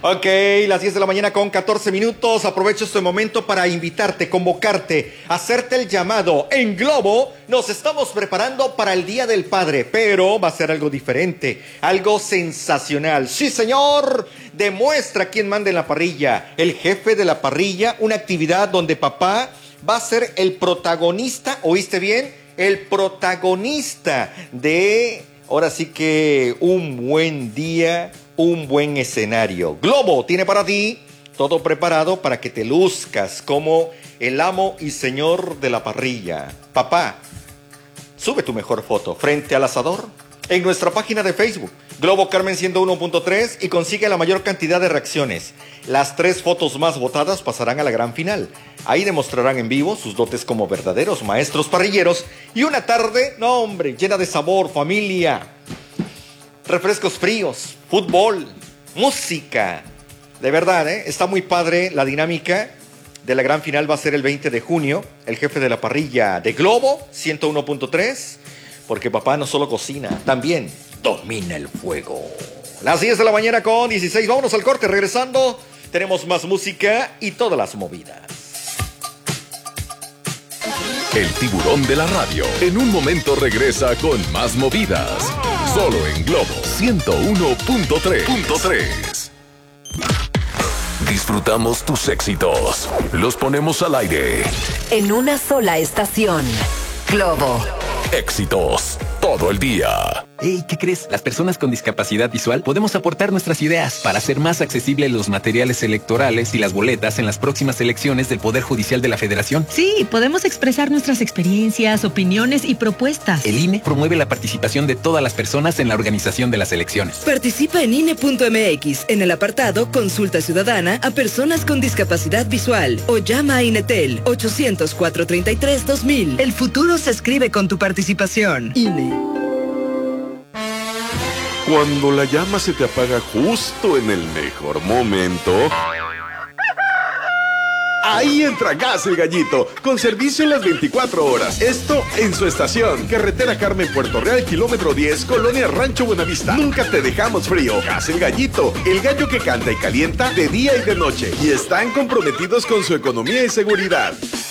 Ok, las 10 de la mañana con 14 minutos. Aprovecho este momento para invitarte, convocarte, hacerte el llamado. En Globo nos estamos preparando para el Día del Padre, pero va a ser algo diferente, algo sensacional. Sí, señor, demuestra quién manda en la parrilla, el jefe de la parrilla, una actividad donde papá va a ser el protagonista, ¿oíste bien? El protagonista de, ahora sí que un buen día, un buen escenario. Globo tiene para ti todo preparado para que te luzcas como el amo y señor de la parrilla. Papá, sube tu mejor foto frente al asador en nuestra página de Facebook, Globo Carmen 101.3, y consigue la mayor cantidad de reacciones. Las 3 fotos más votadas pasarán a la gran final. Ahí demostrarán en vivo sus dotes como verdaderos maestros parrilleros y una tarde, no hombre, llena de sabor, familia, refrescos fríos, fútbol, música. De verdad, está muy padre la dinámica de la gran final. Va a ser el 20 de junio. El jefe de la parrilla de Globo 101.3, porque papá no solo cocina, también domina el fuego. Las 10 de la mañana con 16. Vámonos al corte. Regresando, tenemos más música y todas las movidas. El tiburón de la radio en un momento regresa con más movidas. Solo en Globo 101.3. Disfrutamos tus éxitos. Los ponemos al aire. En una sola estación. Globo. Éxitos todo el día. Hey, ¿qué crees? Las personas con discapacidad visual podemos aportar nuestras ideas para hacer más accesibles los materiales electorales y las boletas en las próximas elecciones del Poder Judicial de la Federación. Sí, podemos expresar nuestras experiencias, opiniones y propuestas. El INE promueve la participación de todas las personas en la organización de las elecciones. Participa en INE.mx en el apartado Consulta Ciudadana a personas con discapacidad visual o llama a INETEL 800-433-2000. El futuro se escribe con tu participación. INE. Cuando la llama se te apaga justo en el mejor momento, ahí entra Gas El Gallito, con servicio en las 24 horas. Esto en su estación, Carretera Carmen Puerto Real, kilómetro 10, Colonia Rancho Buenavista. Nunca te dejamos frío. Gas El Gallito, el gallo que canta y calienta de día y de noche. Y están comprometidos con su economía y seguridad.